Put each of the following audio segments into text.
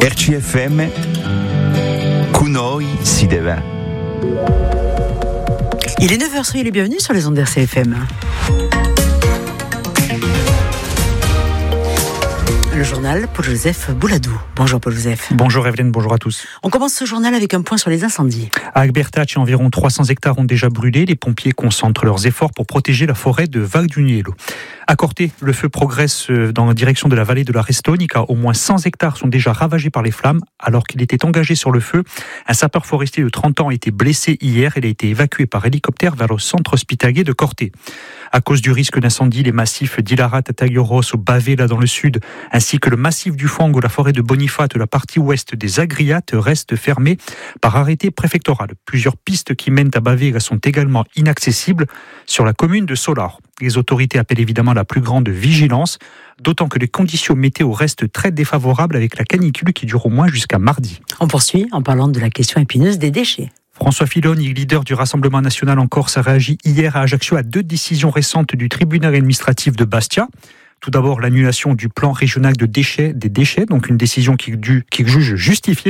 RCFM, con noi si deve. Il est 9h, soyez les bienvenus sur les ondes d'RCFM. Le journal Paul-Joseph Bouladou. Bonjour Paul-Joseph. Bonjour Evelyne, bonjour à tous. On commence ce journal avec un point sur les incendies. À Agbertach, environ 300 hectares ont déjà brûlé. Les pompiers concentrent leurs efforts pour protéger la forêt de Vagduniello. À Corté, le feu progresse dans la direction de la vallée de la Restonica. Au moins 100 hectares sont déjà ravagés par les flammes. Alors qu'il était engagé sur le feu, un sapeur forestier de 30 ans a été blessé hier. Il a été évacué par hélicoptère vers le centre hospitalier de Corté. À cause du risque d'incendie, les massifs d'Ilarat, Tayoros, au Bavela dans le sud, ainsi que le massif du Fang ou la forêt de Bonifate, la partie ouest des Agriates, restent fermés par arrêté préfectoral. Plusieurs pistes qui mènent à Bavela sont également inaccessibles sur la commune de Solar. Les autorités appellent évidemment la plus grande vigilance, d'autant que les conditions météo restent très défavorables avec la canicule qui dure au moins jusqu'à mardi. On poursuit en parlant de la question épineuse des déchets. François Filoni, leader du Rassemblement national en Corse, a réagi hier à Ajaccio à 2 décisions récentes du tribunal administratif de Bastia. Tout d'abord, l'annulation du plan régional des déchets, donc une décision qu'il juge justifiée.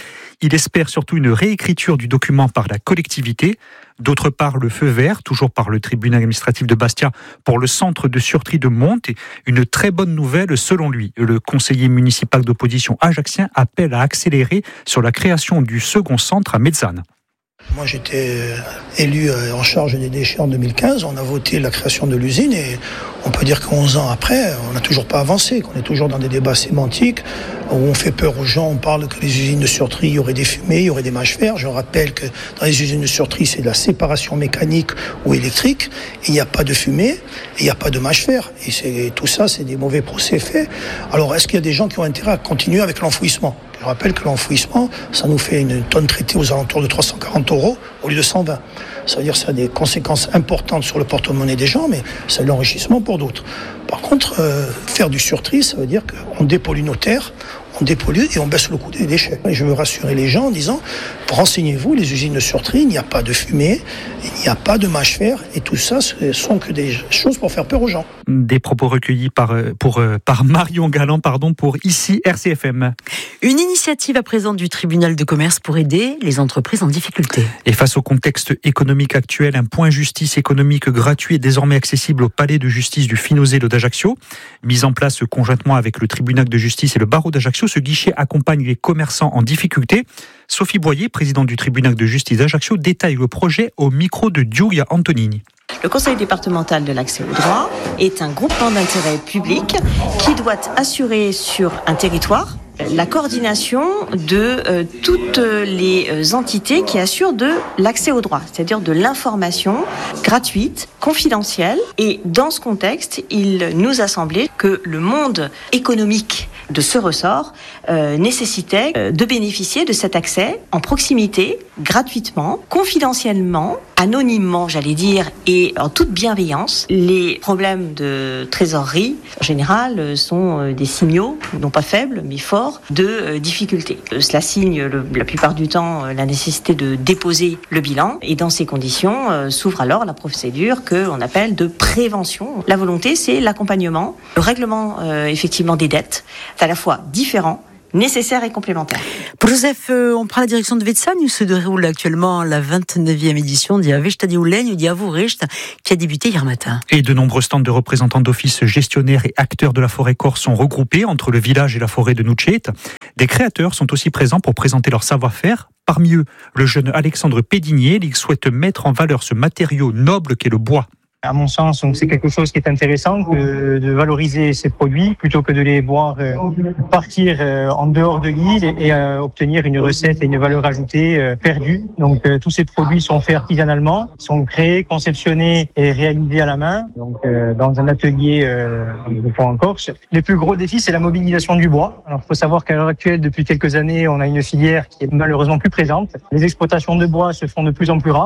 Il espère surtout une réécriture du document par la collectivité. D'autre part, le feu vert, toujours par le tribunal administratif de Bastia, pour le centre de surtrie de Monte. Une très bonne nouvelle selon lui. Le conseiller municipal d'opposition ajaccien appelle à accélérer sur la création du second centre à Mezzane. Moi, j'étais élu en charge des déchets en 2015. On a voté la création de l'usine et on peut dire qu'11 ans après, on n'a toujours pas avancé, qu'on est toujours dans des débats sémantiques où on fait peur aux gens. On parle que les usines de surtrie, il y aurait des fumées, il y aurait des mâches-fer. Je rappelle que dans les usines de surtrie, c'est de la séparation mécanique ou électrique. Il n'y a pas de fumée et il n'y a pas de mâche-fer. Et tout ça, c'est des mauvais procès faits. Alors, est-ce qu'il y a des gens qui ont intérêt à continuer avec l'enfouissement ? Je rappelle que l'enfouissement, ça nous fait une tonne traitée aux alentours de 340 € au lieu de 120. Ça veut dire que ça a des conséquences importantes sur le porte-monnaie des gens, mais c'est de l'enrichissement pour d'autres. Par contre, faire du surtri, ça veut dire qu'on dépollue nos terres, on dépollue et on baisse le coût des déchets. Et je veux rassurer les gens en disant, renseignez-vous, les usines de surtri, il n'y a pas de fumée, il n'y a pas de mâche-fer, et tout ça, ce sont que des choses pour faire peur aux gens. Des propos recueillis par Marion Galland, pour ici RCFM. Une initiative à présent du tribunal de commerce pour aider les entreprises en difficulté. Et face au contexte économique actuel, un point justice économique gratuit est désormais accessible au palais de justice du Finozelo d'Ajaccio. Mis en place conjointement avec le tribunal de justice et le barreau d'Ajaccio, ce guichet accompagne les commerçants en difficulté. Sophie Boyer, présidente du tribunal de justice d'Ajaccio, détaille le projet au micro de Giulia Antonini. Le Conseil départemental de l'accès au droit est un groupement d'intérêt public qui doit assurer sur un territoire la coordination de toutes les entités qui assurent de l'accès au droit, c'est-à-dire de l'information gratuite, confidentielle. Et dans ce contexte, il nous a semblé que le monde économique de ce ressort nécessitait de bénéficier de cet accès en proximité, gratuitement, confidentiellement, anonymement, j'allais dire, et en toute bienveillance. Les problèmes de trésorerie, en général, sont des signaux, non pas faibles, mais forts, de difficultés. Cela signe la plupart du temps la nécessité de déposer le bilan, et dans ces conditions s'ouvre alors la procédure que l'on appelle de prévention. La volonté, c'est l'accompagnement, le règlement effectivement des dettes, à la fois différent, nécessaire et complémentaire. Joseph, on prend la direction de Vetsan, où se déroule actuellement la 29e édition d'Iavestadioulen qui a débuté hier matin. Et de nombreux stands de représentants d'offices gestionnaires et acteurs de la forêt corse sont regroupés entre le village et la forêt de Nucet. Des créateurs sont aussi présents pour présenter leur savoir-faire. Parmi eux, le jeune Alexandre Pédinier, il souhaite mettre en valeur ce matériau noble qu'est le bois. À mon sens, donc c'est quelque chose qui est intéressant de valoriser ces produits plutôt que de les voir partir en dehors de l'île et obtenir une recette et une valeur ajoutée perdue. Donc tous ces produits sont faits artisanalement, sont créés, conceptionnés et réalisés à la main, donc dans un atelier de bois en Corse. Les plus gros défis, c'est la mobilisation du bois. Alors il faut savoir qu'à l'heure actuelle, depuis quelques années, on a une filière qui est malheureusement plus présente. Les exploitations de bois se font de plus en plus rares.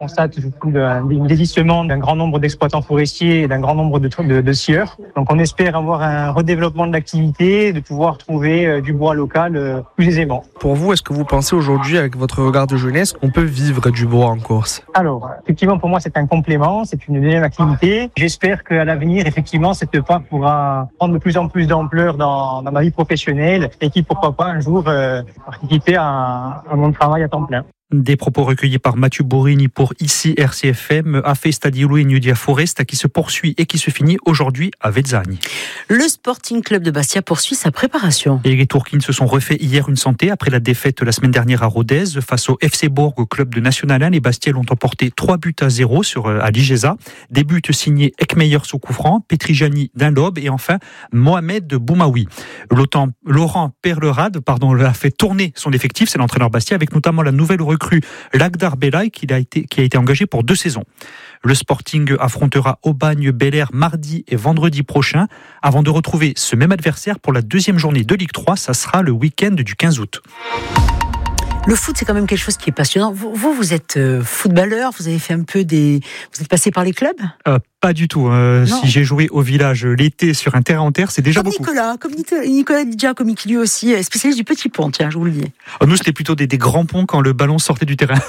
constate un désistement d'un grand nombre d'exploitants forestiers et d'un grand nombre de scieurs. Donc on espère avoir un redéveloppement de l'activité, de pouvoir trouver du bois local plus aisément. Pour vous, est-ce que vous pensez aujourd'hui, avec votre regard de jeunesse, qu'on peut vivre du bois en Corse? Alors, effectivement, pour moi, c'est un complément, c'est une deuxième activité. J'espère qu'à l'avenir, effectivement, cette part pourra prendre de plus en plus d'ampleur dans ma vie professionnelle et qui, pourquoi pas, un jour, participer à mon travail à temps plein. Des propos recueillis par Mathieu Borini pour ici RCFM, a Festa di Luegno di Foresta qui se poursuit et qui se finit aujourd'hui à Vezzani. Le Sporting Club de Bastia poursuit sa préparation. Et les Tourquines se sont refait hier une santé après la défaite la semaine dernière à Rodez face au FC Bourg, au club de National 1. Les Bastiais l'ont emporté 3-0 à Ligeza. Des buts signés Ekmeyer sous coup franc, Petrigiani d'un lobe et enfin Mohamed Boumaoui. Laurent Perlerade a fait tourner son effectif, c'est l'entraîneur Bastia, avec notamment la nouvelle recrue Lagdar Belay qui a été engagé pour 2 saisons. Le Sporting affrontera Aubagne Bel Air mardi et vendredi prochain avant de retrouver ce même adversaire pour la 2e journée de Ligue 3. Ça sera le week-end du 15 août. Le foot, c'est quand même quelque chose qui est passionnant. Vous êtes footballeur, vous avez fait vous êtes passé par les clubs? Pas du tout. Si j'ai joué au village l'été sur un terrain en terre, c'est déjà comme beaucoup. Comme Nicolas Giacomi, qui lui aussi est spécialiste du petit pont, tiens, je vous le dis. Nous, c'était plutôt des grands ponts quand le ballon sortait du terrain.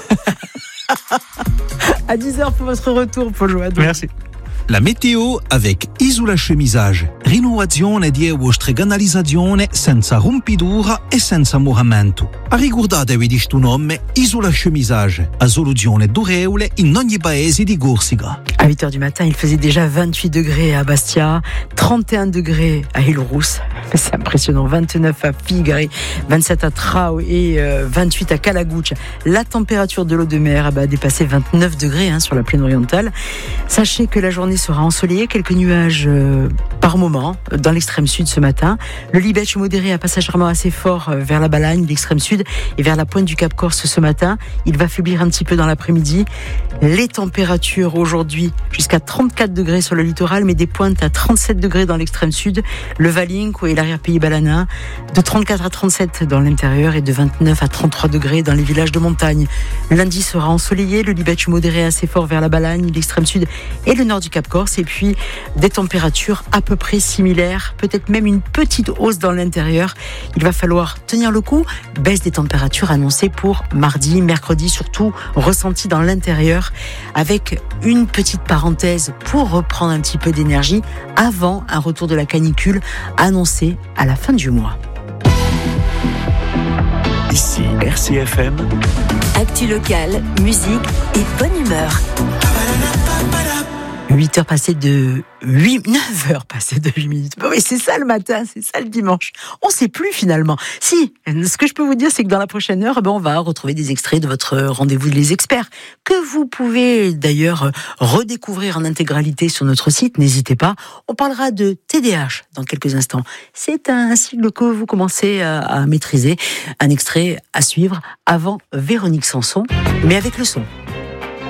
À 10h pour votre retour, Paul Joadot. Merci. La météo avec Isola Chemisage. Rinnovazione di vostre canalizzazione senza rompidura e senza moramento. Ricordatevi di sto nome Isola Chemisage. A soluzione durevole in ogni paese di Corsica. À 8h du matin, il faisait déjà 28 degrés à Bastia, 31 degrés à Île-Rousse. C'est impressionnant. 29 à Figari, 27 à Trau et 28 à Calagouche. La température de l'eau de mer a dépassé 29 degrés sur la plaine orientale. Sachez que la journée sera ensoleillée, quelques nuages par moment dans l'extrême sud ce matin. Le Libèche modéré à passagèrement assez fort vers la Balagne, l'extrême sud et vers la pointe du Cap Corse ce matin. Il va faiblir un petit peu dans l'après-midi. Les températures aujourd'hui jusqu'à 34 degrés sur le littoral, mais des pointes à 37 degrés dans l'extrême sud, le Valinco et l'arrière-pays balanin, de 34 à 37 dans l'intérieur et de 29 à 33 degrés dans les villages de montagne. Lundi sera ensoleillé, le Libèche modéré assez fort vers la Balagne, l'extrême sud et le nord du Cap Corse, et puis des températures à peu près similaires, peut-être même une petite hausse dans l'intérieur. Il va falloir tenir le coup. Baisse des températures annoncée pour mardi, mercredi, surtout ressentie dans l'intérieur, avec une petite parenthèse pour reprendre un petit peu d'énergie avant un retour de la canicule annoncé à la fin du mois. Ici RCFM. Actu locale, musique et bonne humeur. 9h passées de 8 minutes. Oui, c'est ça le matin, c'est ça le dimanche. On ne sait plus finalement. Si, ce que je peux vous dire, c'est que dans la prochaine heure, on va retrouver des extraits de votre rendez-vous des experts, que vous pouvez d'ailleurs redécouvrir en intégralité sur notre site. N'hésitez pas. On parlera de TDAH dans quelques instants. C'est un sigle que vous commencez à maîtriser. Un extrait à suivre avant Véronique Sanson, mais avec le son.